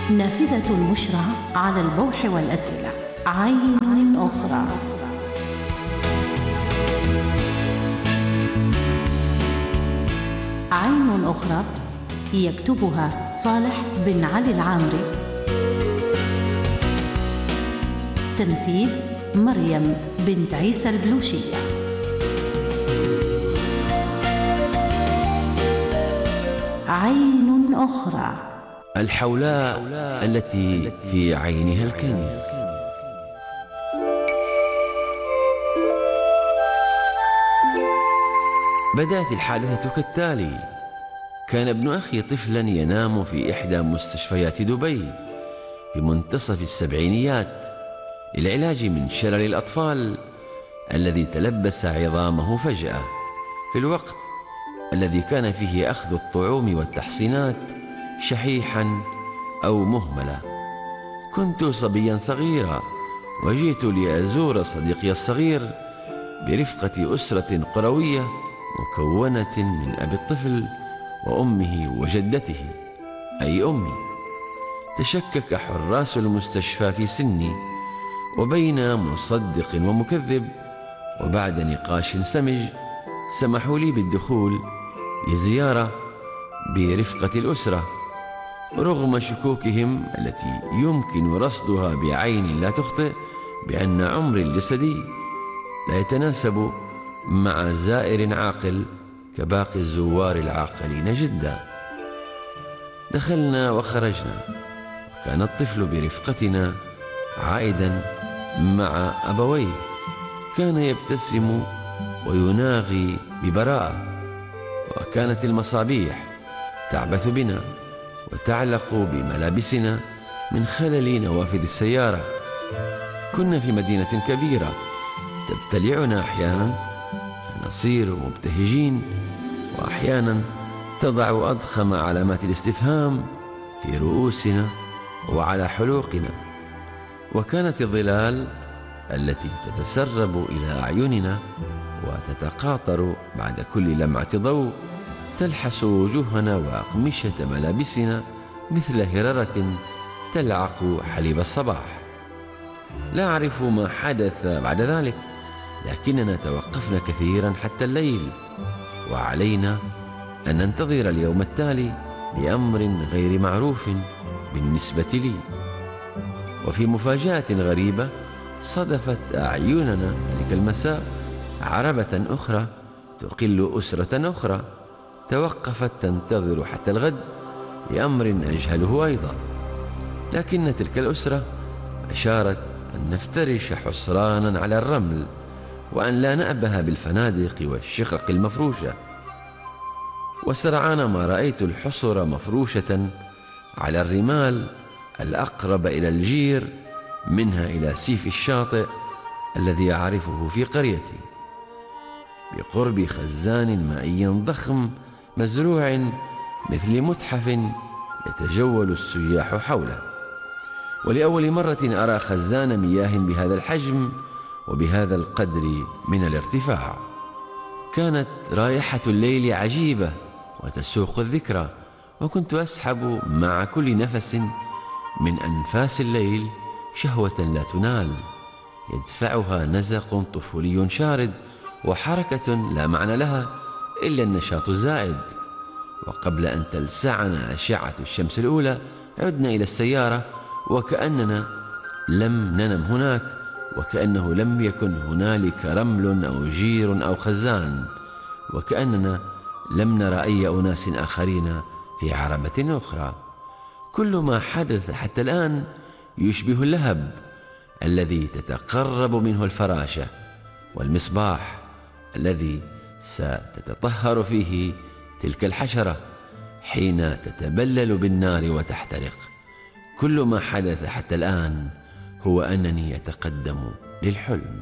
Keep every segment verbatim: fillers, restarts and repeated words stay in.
نافذة المشرع على البوح والأسئلة. عين أخرى. عين أخرى يكتبها صالح بن علي العامري. تنفيذ مريم بنت عيسى البلوشية. عين أخرى. الحولاء التي في عينها الكنز. بدأت الحادثة كالتالي. كان ابن أخي طفلا ينام في إحدى مستشفيات دبي في منتصف السبعينيات للعلاج من شلل الأطفال الذي تلبس عظامه فجأة في الوقت الذي كان فيه أخذ الطعوم والتحصينات شحيحا أو مهملا. كنت صبيا صغيرا وجئت لأزور صديقي الصغير برفقة أسرة قروية مكونة من أبي الطفل وأمه وجدته أي أمي. تشكك حراس المستشفى في سني وبين مصدق ومكذب، وبعد نقاش سمج سمحوا لي بالدخول لزيارة برفقة الأسرة رغم شكوكهم التي يمكن رصدها بعين لا تخطئ بأن عمري الجسدي لا يتناسب مع زائر عاقل كباقي الزوار العاقلين جدا. دخلنا وخرجنا، وكان الطفل برفقتنا عائدا مع أبويه. كان يبتسم ويناغي ببراءة، وكانت المصابيح تعبث بنا وتعلق بملابسنا من خلال نوافذ السيارة. كنا في مدينة كبيرة تبتلعنا أحيانا فنصير مبتهجين، وأحيانا تضع أضخم علامات الاستفهام في رؤوسنا وعلى حلوقنا. وكانت الظلال التي تتسرب إلى أعيننا وتتقاطر بعد كل لمعة ضوء تلحس وجوهنا وأقمشة ملابسنا مثل هررة تلعق حليب الصباح. لا أعرف ما حدث بعد ذلك، لكننا توقفنا كثيرا حتى الليل، وعلينا أن ننتظر اليوم التالي لأمر غير معروف بالنسبة لي. وفي مفاجأة غريبة صدفت أعيننا ذلك المساء عربة أخرى تقل أسرة أخرى توقفت تنتظر حتى الغد لأمر أجهله أيضا. لكن تلك الأسرة أشارت أن نفترش حصرانا على الرمل وأن لا نأبه بالفنادق والشقق المفروشة. وسرعان ما رأيت الحصر مفروشة على الرمال الأقرب إلى الجير منها إلى سيف الشاطئ الذي أعرفه في قريتي بقرب خزان مائي ضخم مزروع مثل متحف يتجول السياح حوله. ولأول مرة أرى خزان مياه بهذا الحجم وبهذا القدر من الارتفاع. كانت رائحة الليل عجيبة وتسوق الذكرى، وكنت أسحب مع كل نفس من أنفاس الليل شهوة لا تنال يدفعها نزق طفولي شارد وحركة لا معنى لها إلا النشاط الزائد. وقبل أن تلسعنا أشعة الشمس الأولى عدنا إلى السيارة وكأننا لم ننم هناك، وكأنه لم يكن هنالك رمل أو جير أو خزان، وكأننا لم نرى أي أناس آخرين في عربة أخرى. كل ما حدث حتى الآن يشبه اللهب الذي تتقرب منه الفراشة والمصباح الذي ستتطهر فيه تلك الحشرة حين تتبلل بالنار وتحترق. كل ما حدث حتى الآن هو أنني أتقدم للحلم.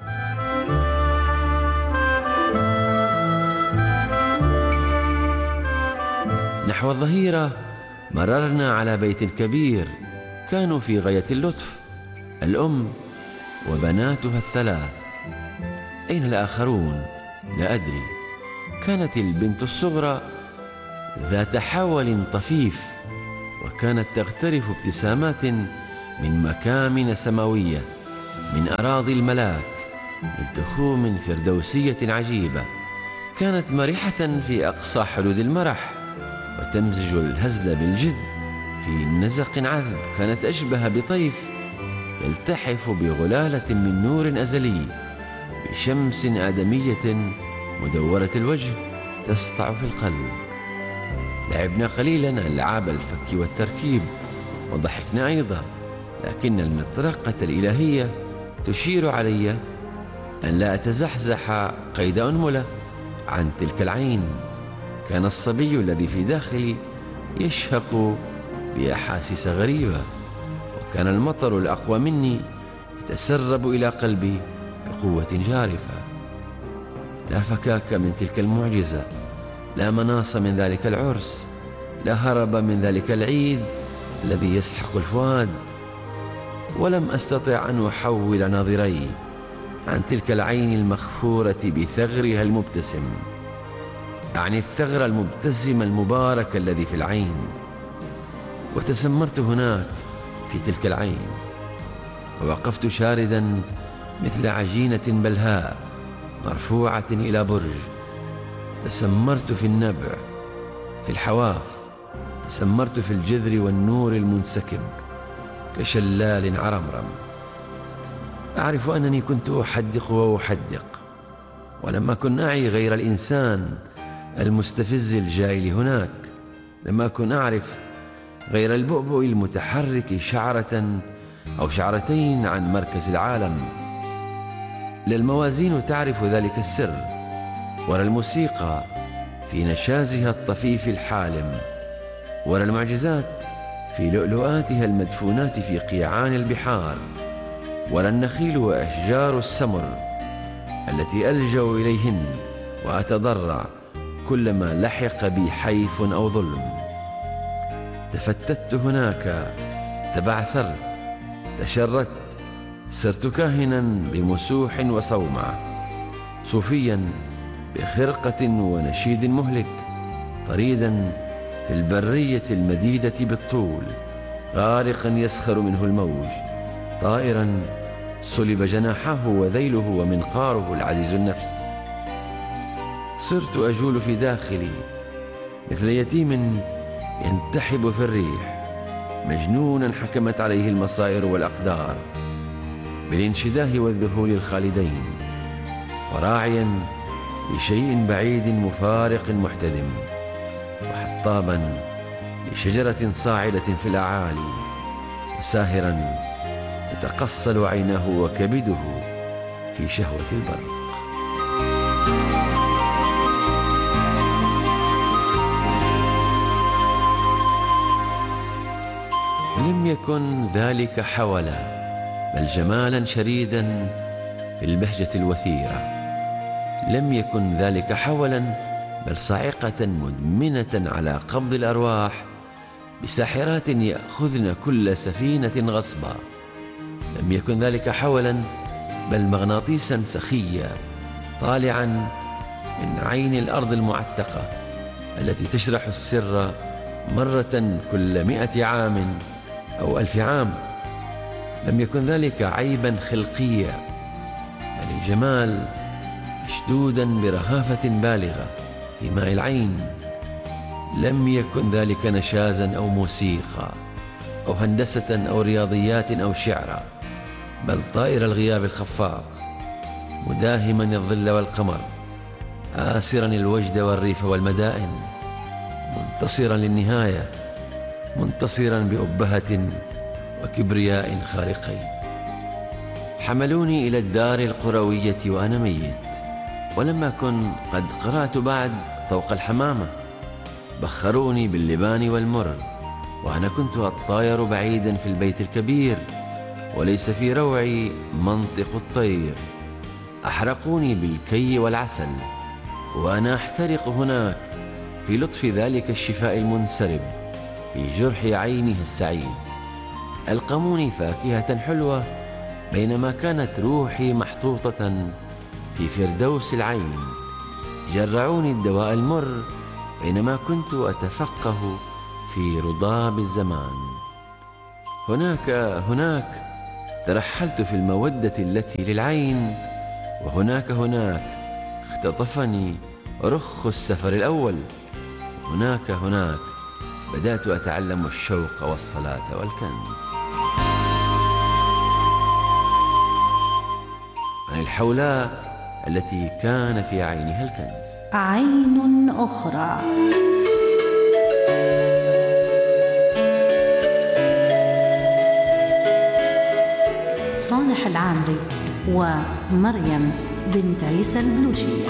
نحو الظهيرة مررنا على بيت كبير كانوا في غاية اللطف، الأم وبناتها الثلاث. أين الآخرون؟ لا أدري. كانت البنت الصغرى ذات حول طفيف وكانت تغترف ابتسامات من مكامن سماوية، من أراضي الملاك، من تخوم فردوسية عجيبة. كانت مرحة في أقصى حدود المرح، وتمزج الهزل بالجد في نزق عذب. كانت أشبه بطيف يلتحف بغلالة من نور أزلي، بشمس آدمية مدورة الوجه تسطع في القلب. لعبنا قليلا ألعاب الفك والتركيب، وضحكنا أيضا، لكن المطرقة الإلهية تشير علي أن لا أتزحزح قيد أنملة عن تلك العين. كان الصبي الذي في داخلي يشهق بأحاسيس غريبة، وكان المطر الأقوى مني يتسرب إلى قلبي بقوة جارفة. لا فكاك من تلك المعجزة، لا مناص من ذلك العرس، لا هرب من ذلك العيد الذي يسحق الفؤاد. ولم أستطع أن أحول ناظري عن تلك العين المخفورة بثغرها المبتسم، أعني الثغر المبتسم المبارك الذي في العين. وتسمرت هناك في تلك العين، ووقفت شاردا مثل عجينة بلهاء مرفوعة إلى برج. تسمرت في النبع، في الحواف، تسمرت في الجذر والنور المنسكب كشلال عرمرم. أعرف أنني كنت أحدق وأحدق، ولم أكن أعي غير الإنسان المستفز الجائل هناك. لم أكن أعرف غير البؤبؤ المتحرك شعرة أو شعرتين عن مركز العالم. لا الموازين تعرف ذلك السر، ولا الموسيقى في نشازها الطفيف الحالم، ولا المعجزات في لؤلؤاتها المدفونات في قيعان البحار، ولا النخيل وأشجار السمر التي ألجأ إليهن وأتضرع كلما لحق بي حيف أو ظلم. تفتت هناك، تبعثرت، تشردت، صرت كاهنا بمسوح وصومعة، صوفيا بخرقة ونشيد مهلك، طريدا في البرية المديدة بالطول، غارقا يسخر منه الموج، طائرا صلب جناحه وذيله ومنقاره العزيز النفس. صرت أجول في داخلي مثل يتيم ينتحب في الريح، مجنونا حكمت عليه المصائر والأقدار بالانشداه والذهول الخالدين، وراعيا لشيء بعيد مفارق محتدم، وحطابا لشجرة صاعدة في الأعالي، وساهرا تتقصل عيناه وكبده في شهوة البرق. لم يكن ذلك حولا، بل جمالا شريدا في البهجة الوثيرة. لم يكن ذلك حولا، بل صاعقة مدمنة على قبض الأرواح بساحرات يأخذن كل سفينة غصبا. لم يكن ذلك حولا، بل مغناطيسا سخيا طالعا من عين الأرض المعتقة التي تشرح السر مرة كل مئة عام أو ألف عام. لم يكن ذلك عيبا خلقيا، بل الجمال مشدودا برهافة بالغة في ماء العين. لم يكن ذلك نشازا أو موسيقى أو هندسة أو رياضيات أو شعرا، بل طائر الغياب الخفاق، مداهما الظل والقمر، آسرا الوجد والريف والمدائن، منتصرا للنهاية، منتصرا بأبهة وكبرياء خارقين. حملوني إلى الدار القروية وأنا ميت، ولم أكن قد قرأت بعد طوق الحمامة. بخروني باللبان والمر، وأنا كنت أطاير بعيدا في البيت الكبير، وليس في روعي منطق الطير. أحرقوني بالكي والعسل، وأنا أحترق هناك في لطف ذلك الشفاء المنسرب في جرح عينه السعيد. ألقموني فاكهة حلوة بينما كانت روحي محطوطة في فردوس العين. جرعوني الدواء المر بينما كنت أتفقه في رضاب الزمان. هناك هناك ترحلت في المودة التي للعين، وهناك هناك اختطفني رخ السفر الأول. هناك هناك بدأت أتعلم الشوق والصلاة والكنز. عن الحولاء التي كان في عينها الكنز. عين أخرى. صالح العامري ومريم بنت عيسى البلوشية.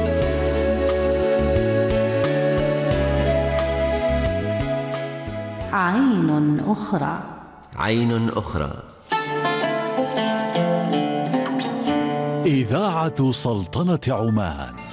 عين أخرى. عين أخرى. إذاعة سلطنة عمان.